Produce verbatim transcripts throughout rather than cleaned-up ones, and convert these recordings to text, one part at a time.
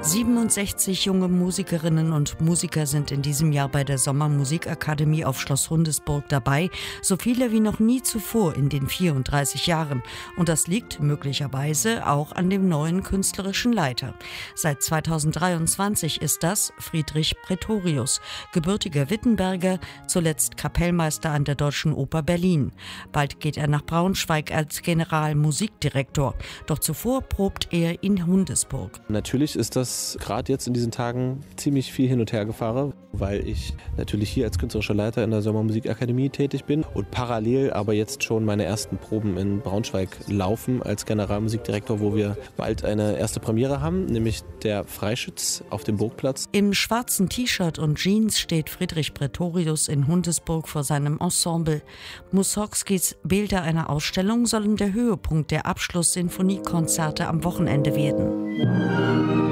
siebenundsechzig junge Musikerinnen und Musiker sind in diesem Jahr bei der Sommermusikakademie auf Schloss Hundesburg dabei, so viele wie noch nie zuvor in den vierunddreißig Jahren. Und das liegt möglicherweise auch an dem neuen künstlerischen Leiter. Seit zweitausenddreiundzwanzig ist das Friedrich Praetorius, gebürtiger Wittenberger, zuletzt Kapellmeister an der Deutschen Oper Berlin. Bald geht er nach Braunschweig als Generalmusikdirektor. Doch zuvor probt er in Hundesburg. Natürlich ist das gerade jetzt in diesen Tagen ziemlich viel hin und her gefahren, weil ich natürlich hier als künstlerischer Leiter in der Sommermusikakademie tätig bin und parallel aber jetzt schon meine ersten Proben in Braunschweig laufen als Generalmusikdirektor, wo wir bald eine erste Premiere haben, nämlich der Freischütz auf dem Burgplatz. Im schwarzen T-Shirt und Jeans steht Friedrich Praetorius in Hundesburg vor seinem Ensemble. Mussorgskis Bilder einer Ausstellung sollen der Höhepunkt der Abschluss-Sinfoniekonzerte am Wochenende werden.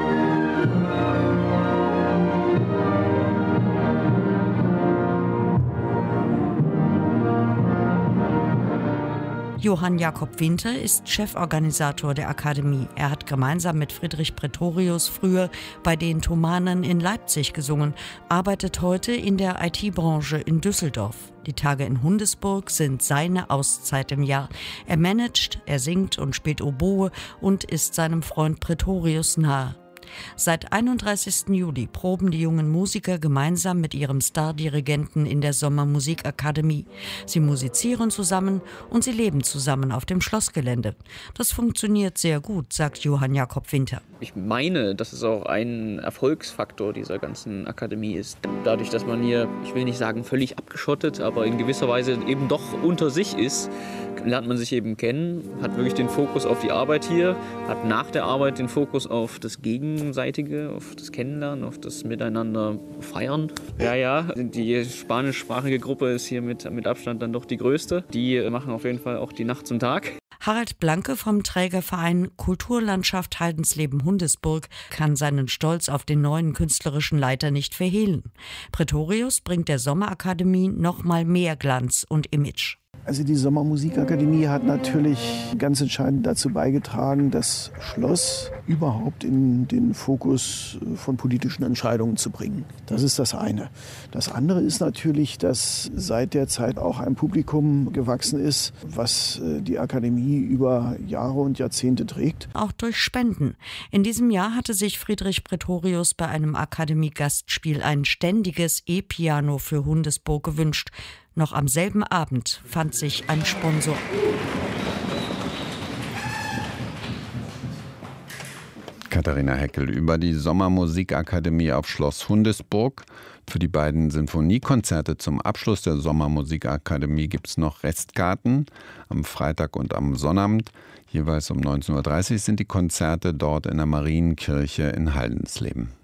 Johann Jakob Winter ist Cheforganisator der Akademie. Er hat gemeinsam mit Friedrich Praetorius früher bei den Thomanern in Leipzig gesungen, arbeitet heute in der I T-Branche in Düsseldorf. Die Tage in Hundesburg sind seine Auszeit im Jahr. Er managt, er singt und spielt Oboe und ist seinem Freund Praetorius nahe. Seit einunddreißigsten Juli proben die jungen Musiker gemeinsam mit ihrem Stardirigenten in der Sommermusikakademie. Sie musizieren zusammen und sie leben zusammen auf dem Schlossgelände. Das funktioniert sehr gut, sagt Johann Jakob Winter. Ich meine, dass es auch ein Erfolgsfaktor dieser ganzen Akademie ist. Dadurch, dass man hier, ich will nicht sagen völlig abgeschottet, aber in gewisser Weise eben doch unter sich ist, lernt man sich eben kennen, hat wirklich den Fokus auf die Arbeit hier, hat nach der Arbeit den Fokus auf das Gegenseitige, auf das Kennenlernen, auf das Miteinander feiern. Ja, ja, die spanischsprachige Gruppe ist hier mit, mit Abstand dann doch die größte. Die machen auf jeden Fall auch die Nacht zum Tag. Harald Blanke vom Trägerverein Kulturlandschaft Haldensleben-Hundesburg kann seinen Stolz auf den neuen künstlerischen Leiter nicht verhehlen. Praetorius bringt der Sommerakademie noch mal mehr Glanz und Image. Also die Sommermusikakademie hat natürlich ganz entscheidend dazu beigetragen, das Schloss überhaupt in den Fokus von politischen Entscheidungen zu bringen. Das ist das eine. Das andere ist natürlich, dass seit der Zeit auch ein Publikum gewachsen ist, was die Akademie über Jahre und Jahrzehnte trägt. Auch durch Spenden. In diesem Jahr hatte sich Friedrich Praetorius bei einem Akademie-Gastspiel ein ständiges E-Piano für Hundesburg gewünscht. Noch am selben Abend fand sich ein Sponsor. Katharina Heckel über die Sommermusikakademie auf Schloss Hundesburg. Für die beiden Sinfoniekonzerte zum Abschluss der Sommermusikakademie gibt es noch Restkarten am Freitag und am Sonnabend. Jeweils um neunzehn Uhr dreißig sind die Konzerte dort in der Marienkirche in Haldensleben.